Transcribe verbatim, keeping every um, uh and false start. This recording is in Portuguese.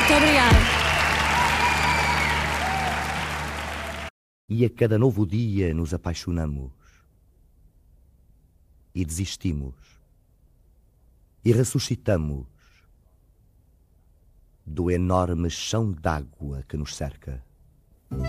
Muito obrigada. E a cada novo dia nos apaixonamos. E desistimos. E ressuscitamos do enorme chão d'água que nos cerca.